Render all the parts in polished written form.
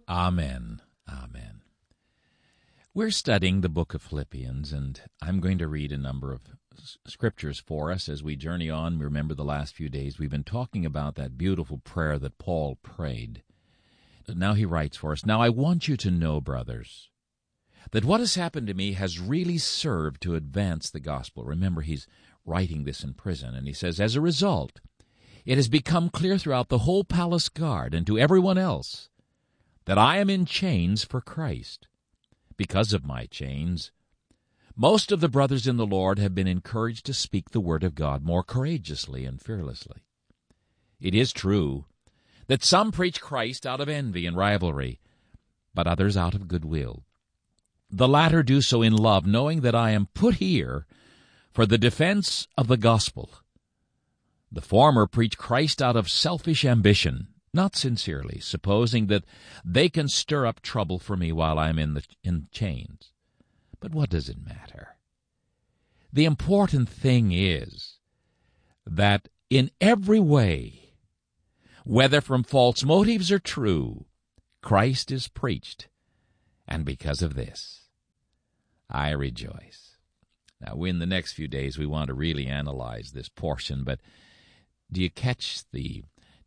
Amen. Amen. We're studying the book of Philippians, and I'm going to read a number of scriptures for us as we journey on. Remember, the last few days we've been talking about that beautiful prayer that Paul prayed. Now he writes for us, "Now I want you to know, brothers, that what has happened to me has really served to advance the gospel." Remember, he's writing this in prison, and he says, "As a result, it has become clear throughout the whole palace guard and to everyone else that I am in chains for Christ. Because of my chains, most of the brothers in the Lord have been encouraged to speak the word of God more courageously and fearlessly. It is true that some preach Christ out of envy and rivalry, but others out of goodwill. The latter do so in love, knowing that I am put here for the defense of the gospel. The former preach Christ out of selfish ambition, not sincerely, supposing that they can stir up trouble for me while I am in chains. But what does it matter? The important thing is that in every way, whether from false motives or true, Christ is preached, and because of this, I rejoice." Now, in the next few days, we want to really analyze this portion, but do you catch the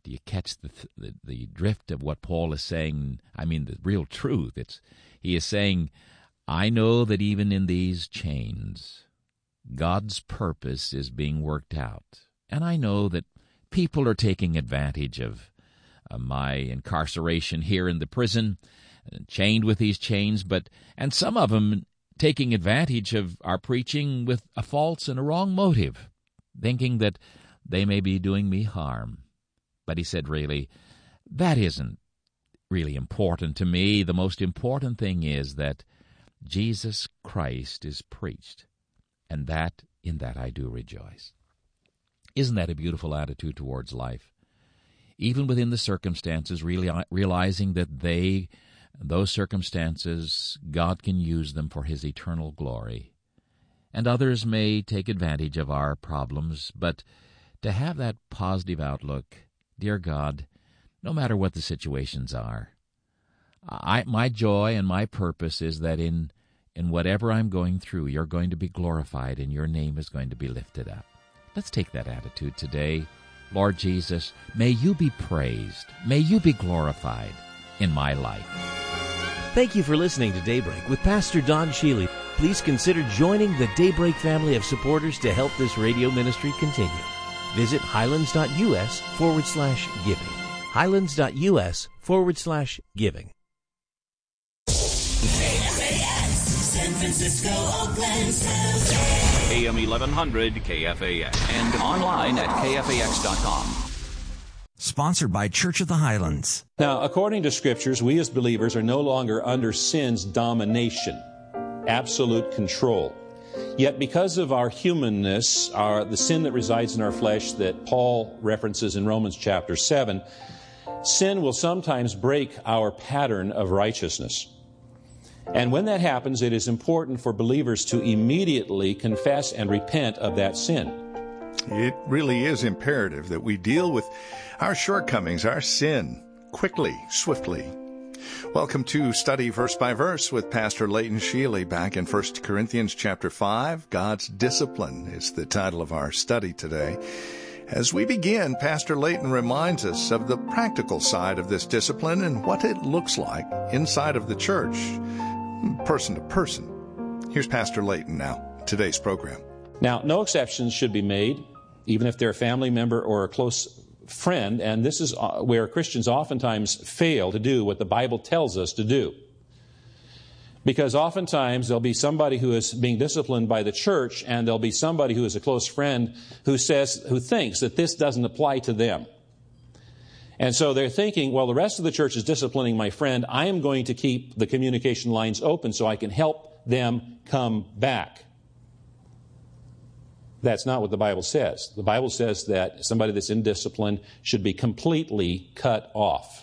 drift of what Paul is saying? I mean, the real truth. He is saying, I know that even in these chains, God's purpose is being worked out. And I know that people are taking advantage of my incarceration here in the prison, chained with these chains, and some of them taking advantage of our preaching with a false and a wrong motive, thinking that they may be doing me harm. But he said, really, that isn't really important to me. The most important thing is that Jesus Christ is preached, and that in that I do rejoice. Isn't that a beautiful attitude towards life? Even within the circumstances, really realizing that those circumstances, God can use them for His eternal glory. And others may take advantage of our problems, but to have that positive outlook, dear God, no matter what the situations are, my joy and my purpose is that in whatever I'm going through, you're going to be glorified and your name is going to be lifted up. Let's take that attitude today. Lord Jesus, may you be praised. May you be glorified in my life. Thank you for listening to Daybreak with Pastor Don Shealy. Please consider joining the Daybreak family of supporters to help this radio ministry continue. Visit highlands.us/giving. highlands.us/giving. KFAX, San Francisco, Oakland, AM 1100 KFAX, and online at KFAX.com. Sponsored by Church of the Highlands. Now, according to Scriptures, we as believers are no longer under sin's domination, absolute control. Yet because of our humanness, the sin that resides in our flesh that Paul references in Romans chapter 7, sin will sometimes break our pattern of righteousness. And when that happens, it is important for believers to immediately confess and repent of that sin. It really is imperative that we deal with our shortcomings, our sin, quickly, swiftly. Welcome to Study Verse by Verse with Pastor Leighton Shealy back in 1 Corinthians chapter 5. God's Discipline is the title of our study today. As we begin, Pastor Leighton reminds us of the practical side of this discipline and what it looks like inside of the church, person to person. Here's Pastor Leighton now, today's program. Now, no exceptions should be made, even if they're a family member or a close friend, and this is where Christians oftentimes fail to do what the Bible tells us to do. Because oftentimes there'll be somebody who is being disciplined by the church, and there'll be somebody who is a close friend who thinks that this doesn't apply to them. And so they're thinking, well, the rest of the church is disciplining my friend. I am going to keep the communication lines open so I can help them come back. That's not what the Bible says. The Bible says that somebody that's in discipline should be completely cut off.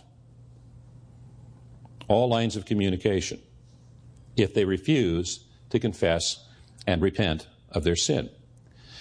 All lines of communication, if they refuse to confess and repent of their sin.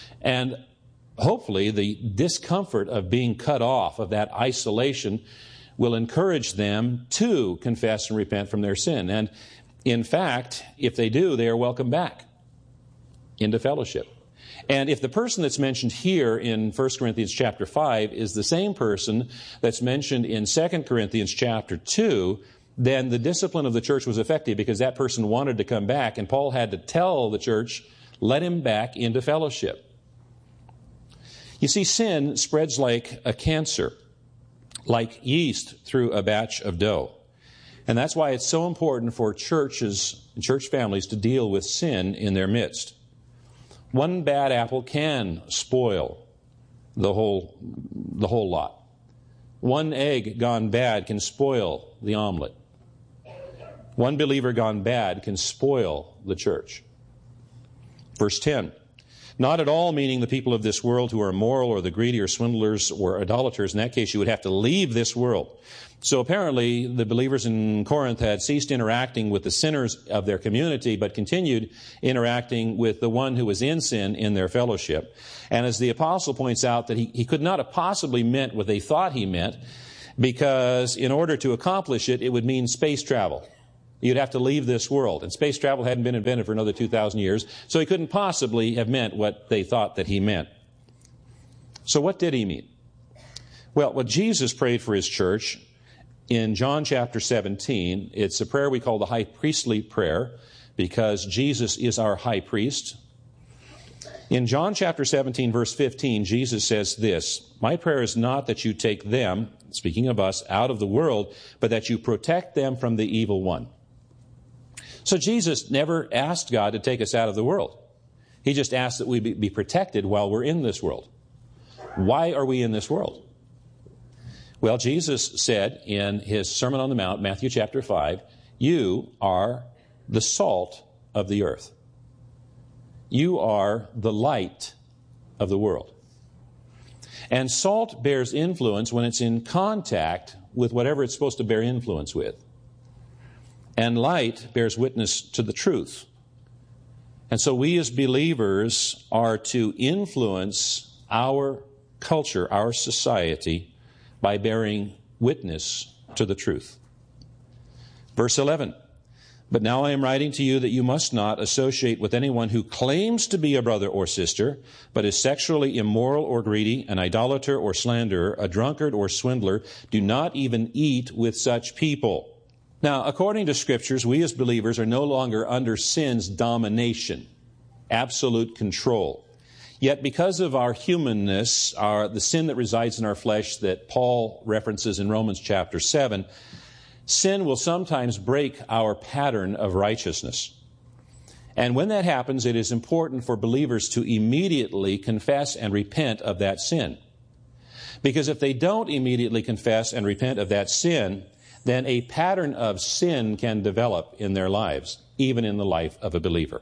And hopefully the discomfort of being cut off, of that isolation, will encourage them to confess and repent from their sin. And in fact, if they do, they are welcome back into fellowship. And if the person that's mentioned here in 1 Corinthians chapter 5 is the same person that's mentioned in 2 Corinthians chapter 2, then the discipline of the church was effective because that person wanted to come back, and Paul had to tell the church, let him back into fellowship. You see, sin spreads like a cancer, like yeast through a batch of dough. And that's why it's so important for churches and church families to deal with sin in their midst. One bad apple can spoil the whole lot. One egg gone bad can spoil the omelet. One believer gone bad can spoil the church. Verse 10, not at all meaning the people of this world who are immoral or the greedy or swindlers or idolaters. In that case, you would have to leave this world. So apparently, the believers in Corinth had ceased interacting with the sinners of their community, but continued interacting with the one who was in sin in their fellowship. And as the apostle points out, that he could not have possibly meant what they thought he meant, because in order to accomplish it, it would mean space travel. You'd have to leave this world. And space travel hadn't been invented for another 2,000 years, so he couldn't possibly have meant what they thought that he meant. So what did he mean? Well, what Jesus prayed for his church in John chapter 17, it's a prayer we call the high priestly prayer, because Jesus is our high priest. In John chapter 17, verse 15, Jesus says this, my prayer is not that you take them, speaking of us, out of the world, but that you protect them from the evil one. So Jesus never asked God to take us out of the world. He just asked that we be protected while we're in this world. Why are we in this world? Well, Jesus said in his Sermon on the Mount, Matthew chapter 5, you are the salt of the earth. You are the light of the world. And salt bears influence when it's in contact with whatever it's supposed to bear influence with. And light bears witness to the truth. And so we as believers are to influence our culture, our society, by bearing witness to the truth. Verse 11, but now I am writing to you that you must not associate with anyone who claims to be a brother or sister, but is sexually immoral or greedy, an idolater or slanderer, a drunkard or swindler. Do not even eat with such people. Now, according to Scriptures, we as believers are no longer under sin's domination, absolute control. Yet because of our humanness, the sin that resides in our flesh that Paul references in Romans chapter 7, sin will sometimes break our pattern of righteousness. And when that happens, it is important for believers to immediately confess and repent of that sin. Because if they don't immediately confess and repent of that sin, then a pattern of sin can develop in their lives, even in the life of a believer.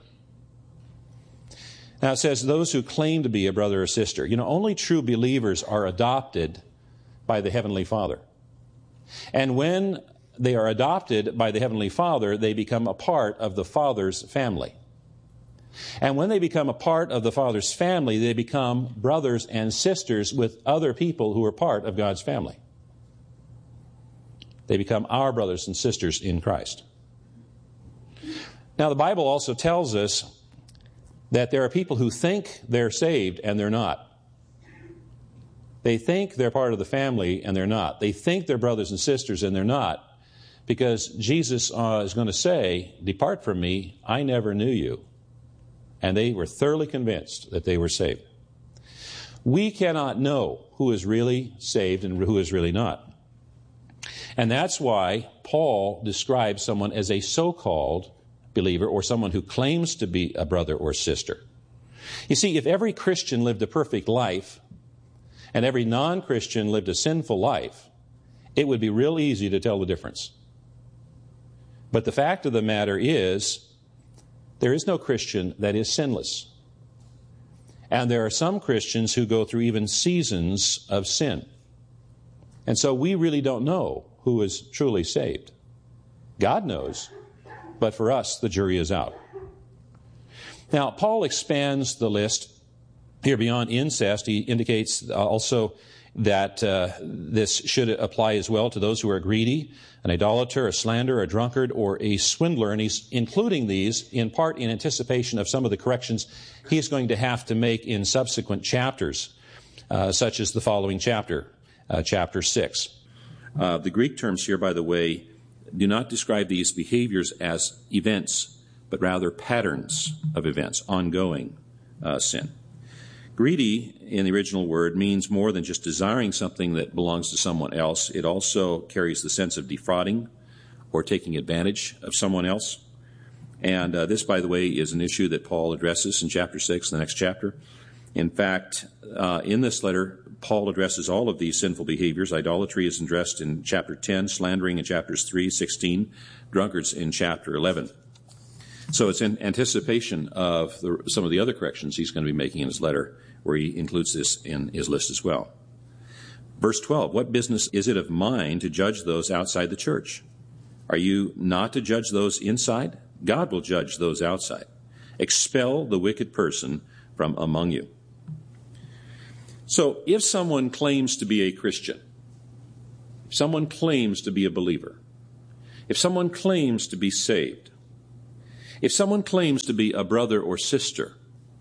Now it says, those who claim to be a brother or sister. You know, only true believers are adopted by the Heavenly Father. And when they are adopted by the Heavenly Father, they become a part of the Father's family. And when they become a part of the Father's family, they become brothers and sisters with other people who are part of God's family. They become our brothers and sisters in Christ. Now, the Bible also tells us that there are people who think they're saved and they're not. They think they're part of the family and they're not. They think they're brothers and sisters and they're not, because Jesus is going to say, depart from me, I never knew you. And they were thoroughly convinced that they were saved. We cannot know who is really saved and who is really not. And that's why Paul describes someone as a so-called believer, or someone who claims to be a brother or sister. You see, if every Christian lived a perfect life and every non-Christian lived a sinful life, it would be real easy to tell the difference. But the fact of the matter is, there is no Christian that is sinless. And there are some Christians who go through even seasons of sin. And so we really don't know who is truly saved. God knows, but for us, the jury is out. Now, Paul expands the list here beyond incest. He indicates also that this should apply as well to those who are greedy, an idolater, a slanderer, a drunkard, or a swindler. And he's including these in part in anticipation of some of the corrections he's going to have to make in subsequent chapters, such as the following chapter, chapter 6. The Greek terms here, by the way, do not describe these behaviors as events, but rather patterns of events, ongoing sin. Greedy, in the original word, means more than just desiring something that belongs to someone else. It also carries the sense of defrauding or taking advantage of someone else. And this, by the way, is an issue that Paul addresses in chapter 6, the next chapter. In fact, in this letter, Paul addresses all of these sinful behaviors. Idolatry is addressed in chapter 10, slandering in chapters 3, 16, drunkards in chapter 11. So it's in anticipation of some of the other corrections he's going to be making in his letter, where he includes this in his list as well. Verse 12, what business is it of mine to judge those outside the church? Are you not to judge those inside? God will judge those outside. Expel the wicked person from among you. So if someone claims to be a Christian, if someone claims to be a believer, if someone claims to be saved, if someone claims to be a brother or sister,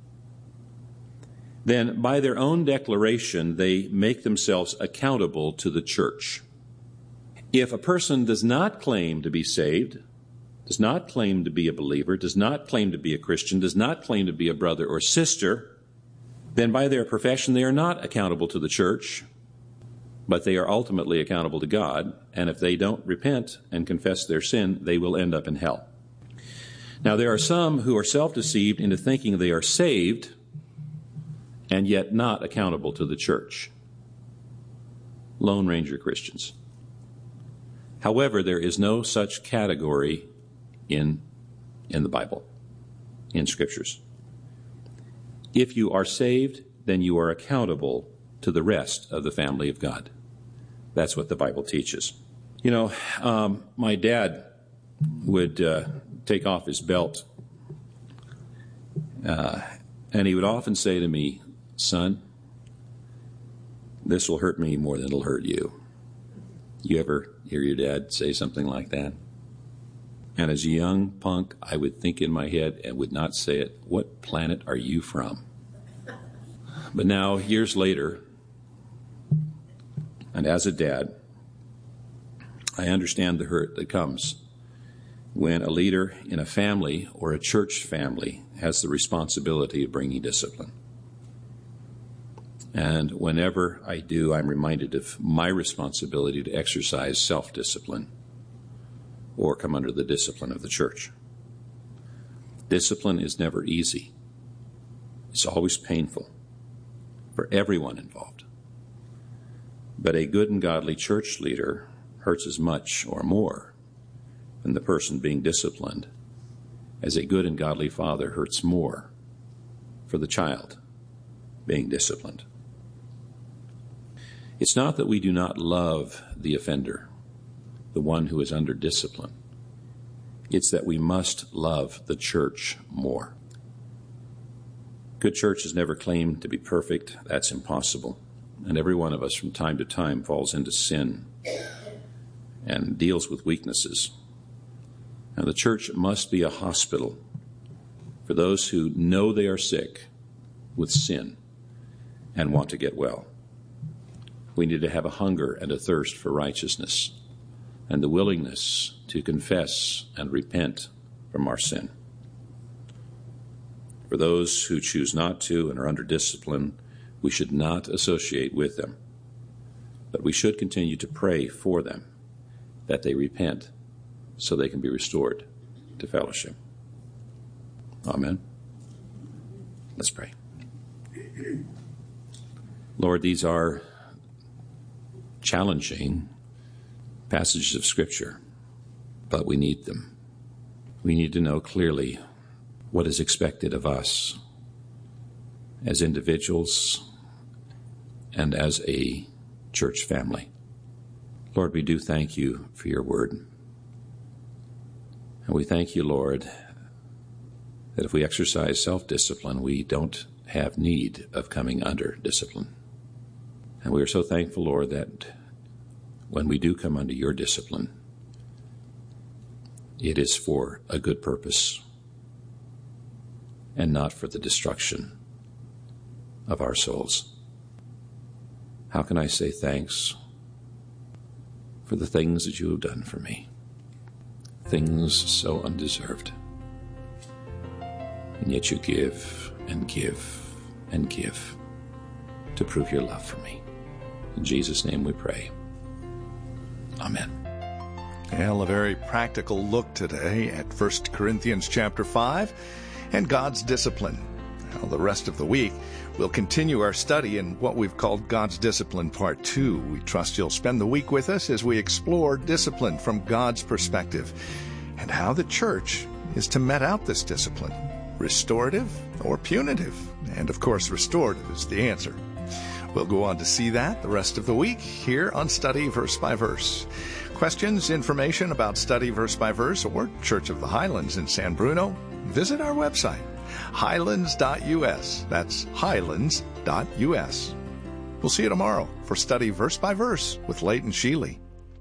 then by their own declaration, they make themselves accountable to the church. If a person does not claim to be saved, does not claim to be a believer, does not claim to be a Christian, does not claim to be a brother or sister, then by their profession they are not accountable to the church, but they are ultimately accountable to God, and if they don't repent and confess their sin, they will end up in hell. Now, there are some who are self-deceived into thinking they are saved and yet not accountable to the church. Lone Ranger Christians. However, there is no such category in the Bible, in Scriptures. If you are saved, then you are accountable to the rest of the family of God. That's what the Bible teaches. You know, my dad would take off his belt, and he would often say to me, son, this will hurt me more than it'll hurt you. You ever hear your dad say something like that? And as a young punk, I would think in my head and would not say it, what planet are you from? But now, years later, and as a dad, I understand the hurt that comes when a leader in a family or a church family has the responsibility of bringing discipline. And whenever I do, I'm reminded of my responsibility to exercise self-discipline or come under the discipline of the church. Discipline is never easy. It's always painful for everyone involved. But a good and godly church leader hurts as much or more than the person being disciplined, as a good and godly father hurts more for the child being disciplined. It's not that we do not love the offender, the one who is under discipline. It's that we must love the church more. Good churches never claim to be perfect. That's impossible. And every one of us from time to time falls into sin and deals with weaknesses. And the church must be a hospital for those who know they are sick with sin and want to get well. We need to have a hunger and a thirst for righteousness and the willingness to confess and repent from our sin. For those who choose not to and are under discipline, we should not associate with them, but we should continue to pray for them that they repent so they can be restored to fellowship. Amen. Let's pray. Lord, these are challenging passages of Scripture, but we need them. We need to know clearly what is expected of us as individuals and as a church family. Lord, we do thank you for your word. And we thank you, Lord, that if we exercise self-discipline, we don't have need of coming under discipline. And we are so thankful, Lord, that when we do come under your discipline, it is for a good purpose and not for the destruction of our souls. How can I say thanks for the things that you have done for me? Things so undeserved. And yet you give and give and give to prove your love for me. In Jesus' name we pray. Amen. Well, a very practical look today at 1 Corinthians chapter 5 and God's discipline. Well, the rest of the week, we'll continue our study in what we've called God's Discipline Part 2. We trust you'll spend the week with us as we explore discipline from God's perspective and how the church is to met out this discipline, restorative or punitive. And, of course, restorative is the answer. We'll go on to see that the rest of the week here on Study Verse by Verse. Questions, information about Study Verse by Verse or Church of the Highlands in San Bruno, visit our website, highlands.us. That's highlands.us. We'll see you tomorrow for Study Verse by Verse with Leighton Sheely.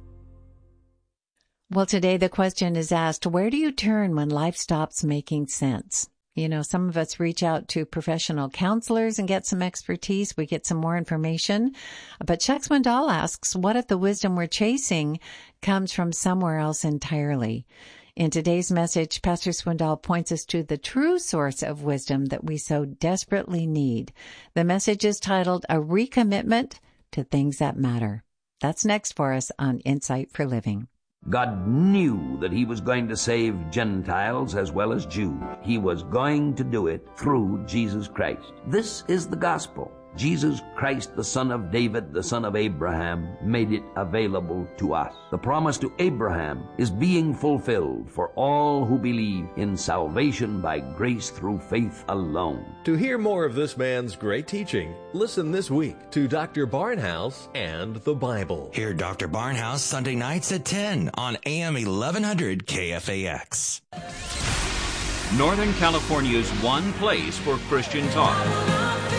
Well, today the question is asked, where do you turn when life stops making sense? You know, some of us reach out to professional counselors and get some expertise. We get some more information. But Chuck Swindoll asks, what if the wisdom we're chasing comes from somewhere else entirely? In today's message, Pastor Swindoll points us to the true source of wisdom that we so desperately need. The message is titled, A Recommitment to Things That Matter. That's next for us on Insight for Living. God knew that he was going to save Gentiles as well as Jews. He was going to do it through Jesus Christ. This is the gospel. Jesus Christ, the son of David, the son of Abraham, made it available to us. The promise to Abraham is being fulfilled for all who believe in salvation by grace through faith alone. To hear more of this man's great teaching, listen this week to Dr. Barnhouse and the Bible. Hear Dr. Barnhouse Sunday nights at 10 on AM 1100 KFAX. Northern California's one place for Christian talk.